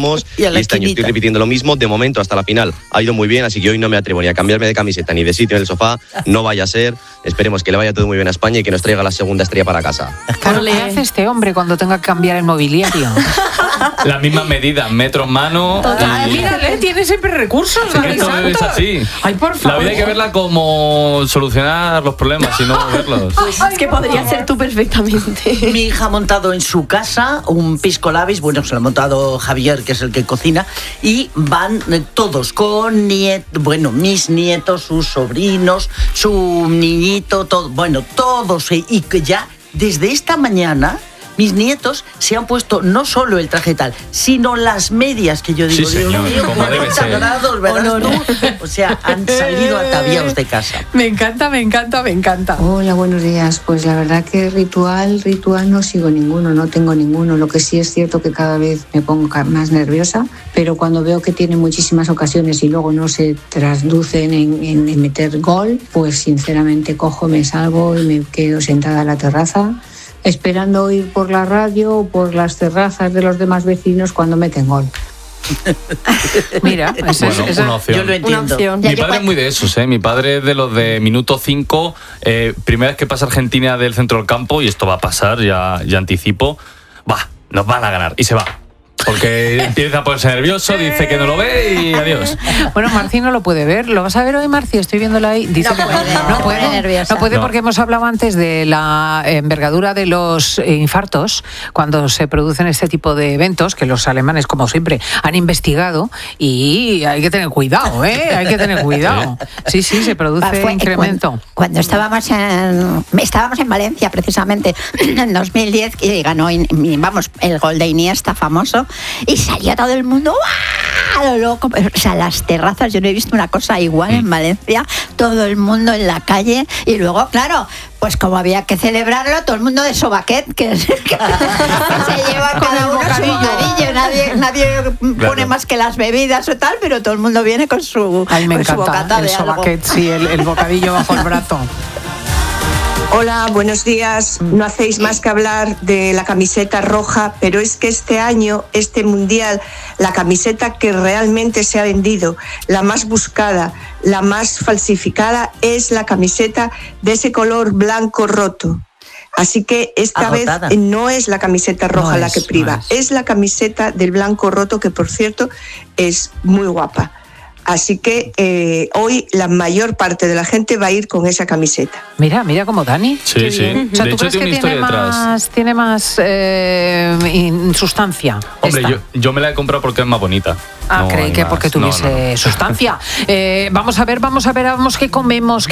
vamos. Y este año estoy repitiendo lo mismo. De momento, hasta la final ha ido muy bien, así que hoy no me atrevo ni a cambiarme de camiseta ni de sitio en el sofá. No vaya a ser. Esperemos que le vaya todo muy bien a España y que nos traiga la segunda estrella para casa. ¿Qué le hace este hombre cuando tenga que cambiar el mobiliario? La misma medida, metros, mano. Mírale, tiene siempre recursos. Esto es así. Ay, por favor. La vida hay que verla como solucionar los problemas y no verlos. Pues es que podría ser tú perfectamente. Mi hija ha montado en su casa un pisco labis, bueno, se lo ha montado Javier, que es el que cocina, y van todos con mis nietos, sus sobrinos, su niñito, todo, bueno, todos, y que ya desde esta mañana mis nietos se han puesto no solo el traje tal, sino las medias, que yo digo, sí, Dios señor, mío, como debe 40 ser. grados, ¿verdad tú? O sea, han salido ataviados de casa. Me encanta, me encanta, me encanta. Hola, buenos días. Pues la verdad que ritual no sigo ninguno, no tengo ninguno. Lo que sí es cierto que cada vez me pongo más nerviosa, pero cuando veo que tiene muchísimas ocasiones y luego no se traducen en meter gol, pues sinceramente cojo, me salgo y me quedo sentada en la terraza esperando ir por la radio o por las terrazas de los demás vecinos cuando meten gol. Mira, esa es una opción. Yo lo entiendo. Mi padre es muy de esos, ¿eh? Mi padre es de los de minuto 5, primera vez que pasa Argentina del centro del campo, y esto va a pasar, ya anticipo, nos van a ganar, y se va. Porque empieza a ponerse nervioso, dice que no lo ve y adiós. Bueno, Marci no lo puede ver. ¿Lo vas a ver hoy, Marci? Estoy viéndola ahí. Dice No que puede, nerviosa. No puede porque hemos hablado antes de la envergadura de los infartos cuando se producen este tipo de eventos, que los alemanes, como siempre, han investigado, y hay que tener cuidado, ¿eh? Hay que tener cuidado. Sí, se produce incremento. Cuando estábamos en Valencia, precisamente, en 2010, que ganó, el gol de Iniesta famoso, y salió todo el mundo ¡guau! Loco. O sea, las terrazas, yo no he visto una cosa igual en Valencia, todo el mundo en la calle, y luego, claro, pues como había que celebrarlo, todo el mundo de sobaquet, que se lleva cada uno su bocadillo, nadie pone más que las bebidas o tal, pero todo el mundo viene con su, me con su encanta bocata el de sobaquet, algo. sí, el bocadillo bajo el brazo. Hola, buenos días. No hacéis más que hablar de la camiseta roja, pero es que este año, este mundial, la camiseta que realmente se ha vendido, la más buscada, la más falsificada, es la camiseta de ese color blanco roto. Así que esta Agotada. vez no es la camiseta roja la que priva, es la camiseta del blanco roto, que por cierto es muy guapa. Así que hoy la mayor parte de la gente va a ir con esa camiseta. Mira como Dani. Sí. O sea, De ¿tú hecho, crees que tiene una historia detrás. tiene más sustancia? Hombre, yo me la he comprado porque es más bonita. Ah, creí que porque tuviese sustancia. Vamos a ver, qué comemos.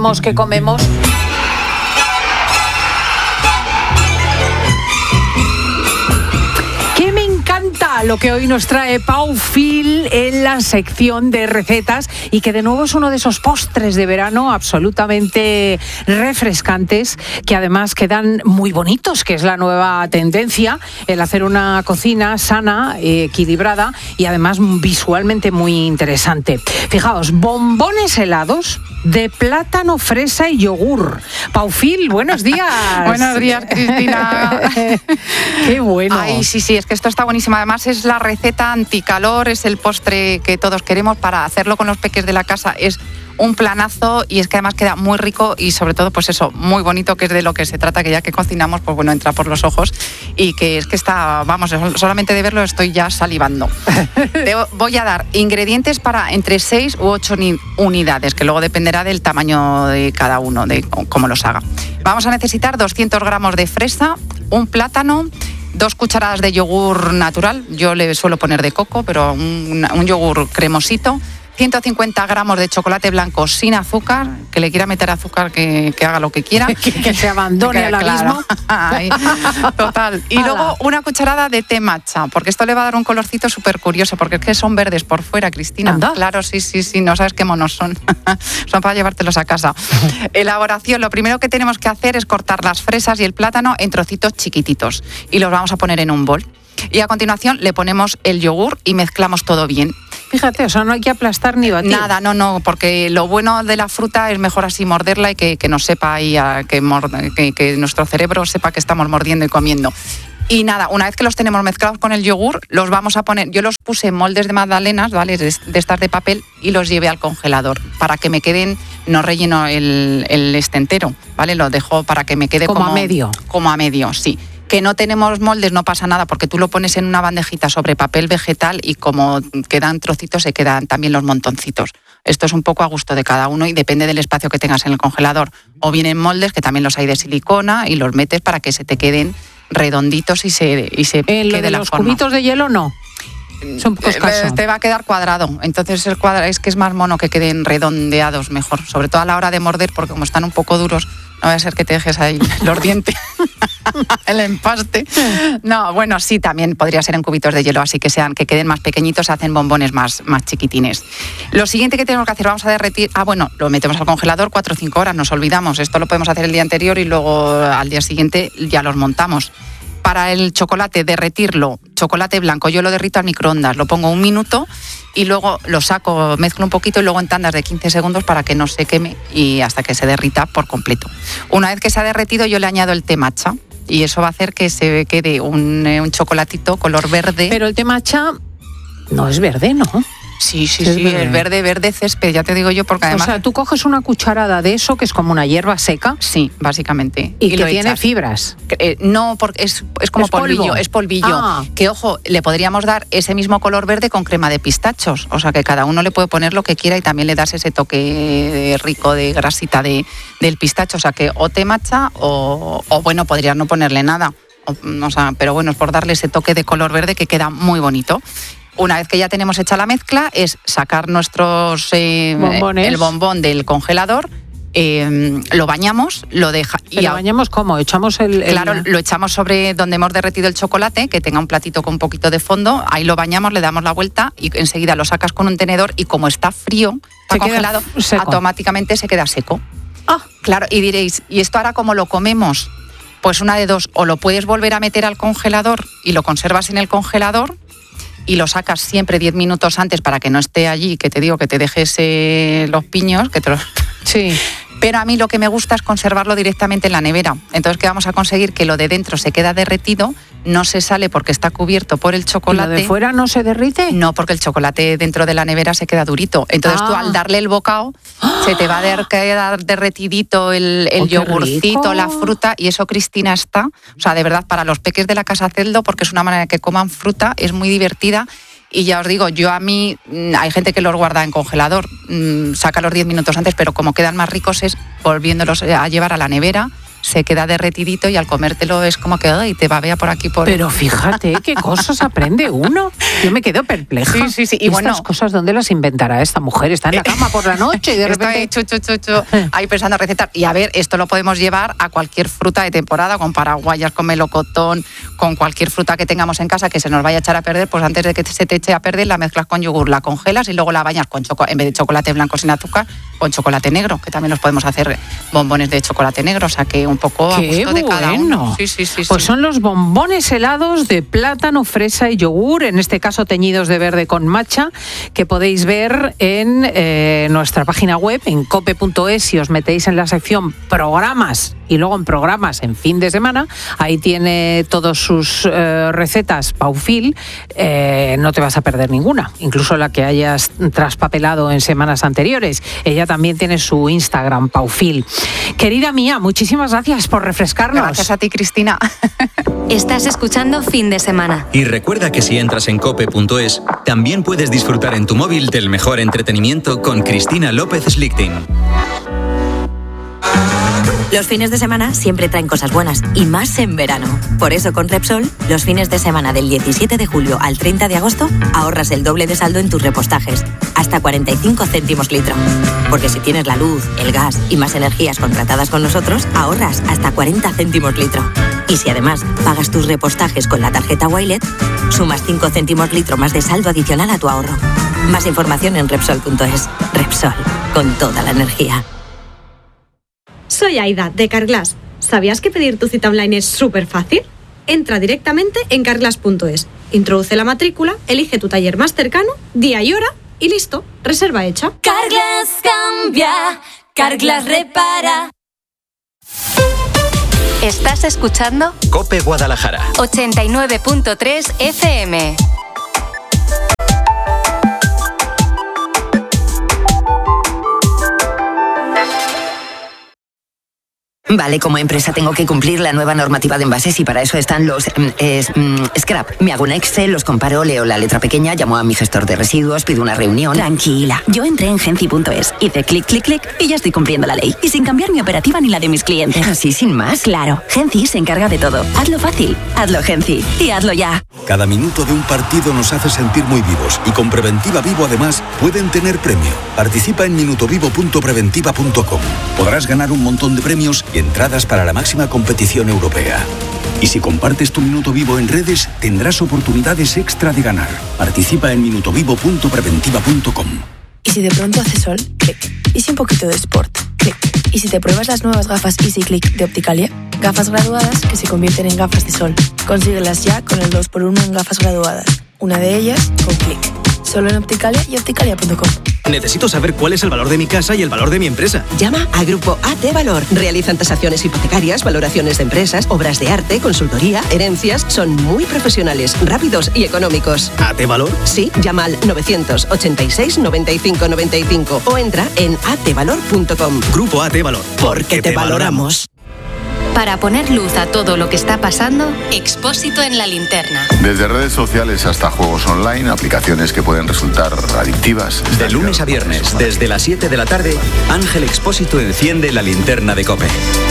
Lo que hoy nos trae Pau Fil en la sección de recetas, y que de nuevo es uno de esos postres de verano absolutamente refrescantes, que además quedan muy bonitos, que es la nueva tendencia, el hacer una cocina sana, equilibrada y además visualmente muy interesante. Fijaos, bombones helados de plátano, fresa y yogur. Pau Fil, buenos días. Buenos días, Cristina. Qué bueno. Ay, sí, es que esto está buenísimo. Además es la receta anticalor, es el postre que todos queremos para hacerlo con los peques de la casa. Es un planazo, y es que además queda muy rico y sobre todo, pues eso, muy bonito, que es de lo que se trata, que ya que cocinamos, pues bueno, entra por los ojos, y que es que está, solamente de verlo estoy ya salivando. Te voy a dar ingredientes para entre 6 u 8 unidades, que luego dependerá del tamaño de cada uno, de cómo los haga. Vamos a necesitar 200 gramos de fresa, un plátano, 2 cucharadas de yogur natural, yo le suelo poner de coco, pero un yogur cremosito, 150 gramos de chocolate blanco sin azúcar, que le quiera meter azúcar, que haga lo que quiera. que se abandone al abismo. Ay, total. Y luego una cucharada de té matcha, porque esto le va a dar un colorcito súper curioso, porque es que son verdes por fuera, Cristina. ¿Anda? Claro, sí, no sabes qué monos son. Son para llevártelos a casa. Elaboración, lo primero que tenemos que hacer es cortar las fresas y el plátano en trocitos chiquititos, y los vamos a poner en un bol. Y a continuación le ponemos el yogur y mezclamos todo bien. Fíjate, o sea, no hay que aplastar ni batir. Nada, no, porque lo bueno de la fruta es mejor así morderla y que nos sepa, y que nuestro cerebro sepa que estamos mordiendo y comiendo. Y nada, una vez que los tenemos mezclados con el yogur, los vamos a poner, yo los puse en moldes de magdalenas, ¿vale? De estas de papel, y los llevé al congelador para que me queden, no relleno el entero, ¿vale? Lo dejo para que me quede como a medio. Como a medio, sí. Que no tenemos moldes, no pasa nada, porque tú lo pones en una bandejita sobre papel vegetal y como quedan trocitos, se quedan también los montoncitos. Esto es un poco a gusto de cada uno y depende del espacio que tengas en el congelador. O vienen moldes, que también los hay de silicona, y los metes para que se te queden redonditos y se quede la los forma. Cubitos de hielo no. Son pocos casos. Te va a quedar cuadrado. Entonces es que es más mono que queden redondeados mejor. Sobre todo a la hora de morder, porque como están un poco duros, no vaya a ser que te dejes ahí los dientes, el empaste. No, bueno, sí, también podría ser en cubitos de hielo, así que queden más pequeñitos, se hacen bombones más chiquitines. Lo siguiente que tenemos que hacer, vamos a derretir, lo metemos al congelador 4 o 5 horas, nos olvidamos. Esto lo podemos hacer el día anterior y luego al día siguiente ya los montamos. Para el chocolate, derretirlo, chocolate blanco, yo lo derrito al microondas, lo pongo 1 minuto y luego lo saco, mezclo un poquito y luego en tandas de 15 segundos para que no se queme y hasta que se derrita por completo. Una vez que se ha derretido, yo le añado el té matcha y eso va a hacer que se quede un chocolatito color verde. Pero el té matcha no es verde, ¿no? Sí, el verde césped, ya te digo yo, porque además... O sea, tú coges una cucharada de eso, que es como una hierba seca. Sí, básicamente. Y que tiene fibras. No, porque es como polvillo, es polvillo. Ah. Que, ojo, le podríamos dar ese mismo color verde con crema de pistachos. O sea, que cada uno le puede poner lo que quiera y también le das ese toque rico de grasita del pistacho. O sea, que o té matcha o bueno, podrías no ponerle nada. O sea, pero bueno, es por darle ese toque de color verde que queda muy bonito. Una vez que ya tenemos hecha la mezcla, es sacar nuestros bombones. El bombón del congelador, lo bañamos, lo bañamos cómo? ¿Echamos Claro, lo echamos sobre donde hemos derretido el chocolate, que tenga un platito con un poquito de fondo, ahí lo bañamos, le damos la vuelta y enseguida lo sacas con un tenedor y como está frío, está congelado, automáticamente se queda seco. Ah. Claro, y diréis, ¿y esto ahora cómo lo comemos? Pues una de dos, o lo puedes volver a meter al congelador y lo conservas en el congelador, y lo sacas siempre 10 minutos antes para que no esté allí, que te digo que te dejes los piños, que te los... Sí. Pero a mí lo que me gusta es conservarlo directamente en la nevera. Entonces, ¿qué vamos a conseguir? Que lo de dentro se queda derretido, no se sale porque está cubierto por el chocolate. ¿Y lo de fuera no se derrite? No, porque el chocolate dentro de la nevera se queda durito. Entonces tú al darle el bocado, se te va a quedar derretidito el yogurcito, la fruta, y eso, Cristina, está... O sea, de verdad, para los peques de la casa Celdo, porque es una manera de que coman fruta, es muy divertida. Y ya os digo, hay gente que los guarda en congelador, saca los 10 minutos antes, pero como quedan más ricos es volviéndolos a llevar a la nevera, se queda derretidito y al comértelo es como que te babea por aquí por... Pero fíjate qué cosas aprende uno. Yo me quedo perpleja. Sí. Y estas cosas, ¿dónde las inventará esta mujer? Está en la cama por la noche y de repente... ahí pensando recetas. Y a ver, esto lo podemos llevar a cualquier fruta de temporada, con paraguayas, con melocotón, con cualquier fruta que tengamos en casa que se nos vaya a echar a perder, pues antes de que se te eche a perder, la mezclas con yogur, la congelas y luego la bañas con en vez de chocolate blanco sin azúcar, con chocolate negro, que también los podemos hacer bombones de chocolate negro, o sea que un poco a gusto de cada uno. Sí. Pues son los bombones helados de plátano, fresa y yogur, en este caso teñidos de verde con matcha, que podéis ver en nuestra página web, en cope.es, si os metéis en la sección programas y luego en programas en fin de semana, ahí tiene todas sus recetas Paufil, no te vas a perder ninguna, incluso la que hayas traspapelado en semanas anteriores. Ella también tiene su Instagram, Paufil. Querida mía, muchísimas gracias por refrescarnos. Gracias a ti, Cristina. Estás escuchando Fin de Semana. Y recuerda que si entras en cope.es, también puedes disfrutar en tu móvil del mejor entretenimiento con Cristina López Slichting. Los fines de semana siempre traen cosas buenas, y más en verano. Por eso con Repsol, los fines de semana del 17 de julio al 30 de agosto, ahorras el doble de saldo en tus repostajes, hasta 45 céntimos litro. Porque si tienes la luz, el gas y más energías contratadas con nosotros, ahorras hasta 40 céntimos litro. Y si además pagas tus repostajes con la tarjeta Wilet, sumas 5 céntimos litro más de saldo adicional a tu ahorro. Más información en Repsol.es. Repsol, con toda la energía. Soy Aida, de Carglass. ¿Sabías que pedir tu cita online es súper fácil? Entra directamente en carglass.es, introduce la matrícula, elige tu taller más cercano, día y hora y listo, reserva hecha. Carglass cambia, Carglass repara. Estás escuchando COPE Guadalajara. 89.3 FM. Vale, como empresa tengo que cumplir la nueva normativa de envases y para eso están los scrap. Me hago un Excel, los comparo, leo la letra pequeña, llamo a mi gestor de residuos, pido una reunión. Tranquila, yo entré en Genci.es, hice clic, clic, clic y ya estoy cumpliendo la ley. Y sin cambiar mi operativa ni la de mis clientes. ¿Así sin más? Claro, Genci se encarga de todo. Hazlo fácil, hazlo Genci y hazlo ya. Cada minuto de un partido nos hace sentir muy vivos y con Preventiva Vivo además pueden tener premio. Participa en minutovivo.preventiva.com. Podrás ganar un montón de premios y entradas para la máxima competición europea. Y si compartes tu Minuto Vivo en redes, tendrás oportunidades extra de ganar. Participa en minutovivo.preventiva.com. ¿Y si de pronto hace sol? Clic. ¿Y si un poquito de sport? Clic. ¿Y si te pruebas las nuevas gafas Easy Click de Opticalia? Gafas graduadas que se convierten en gafas de sol. Consíguelas ya con el 2x1 en gafas graduadas. Una de ellas con Clic. Solo en Opticalia y opticalia.com. Necesito saber cuál es el valor de mi casa y el valor de mi empresa. Llama a Grupo AT Valor. Realizan tasaciones hipotecarias, valoraciones de empresas, obras de arte, consultoría, herencias. Son muy profesionales, rápidos y económicos. ¿AT Valor? Sí, llama al 986 95 95 o entra en atvalor.com. Grupo AT Valor. Porque te valoramos. Para poner luz a todo lo que está pasando, Expósito en la linterna. Desde redes sociales hasta juegos online, aplicaciones que pueden resultar adictivas. De lunes a viernes, desde las 7 de la tarde, Ángel Expósito enciende la linterna de COPE.